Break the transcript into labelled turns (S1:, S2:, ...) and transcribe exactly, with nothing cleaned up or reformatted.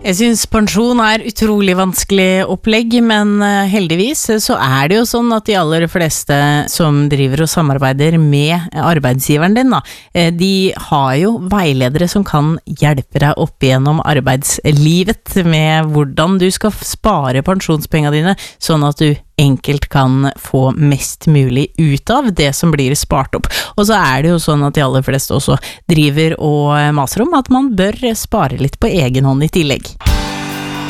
S1: Jeg synes pensjon er utrolig vanskelig opplegg, men heldigvis så er det jo sånn at de aller fleste som driver og samarbeider med arbeidsgiveren din da, de har jo veiledere som kan hjelpe deg opp igjennom arbeidslivet med hvordan du skal spare pensjonspengene dine, sånn at du enkelt kan få mest mulig ut av det som blir spart opp. Og så er det jo sånn at de aller fleste også driver og maser om at man bør spare litt på egen hånd i tillegg.